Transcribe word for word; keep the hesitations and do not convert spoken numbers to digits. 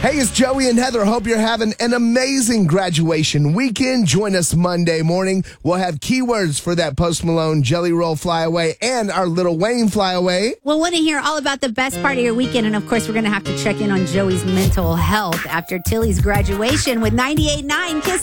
Hey, it's Joey and Heather. Hope you're having an amazing graduation weekend. Join us Monday morning. We'll have keywords for that Post Malone Jelly Roll Flyaway and our Lil Wayne Flyaway. We'll want to hear all about the best part of your weekend. And, of course, we're going to have to check in on Joey's mental health after Tilly's graduation with ninety-eight point nine Kiss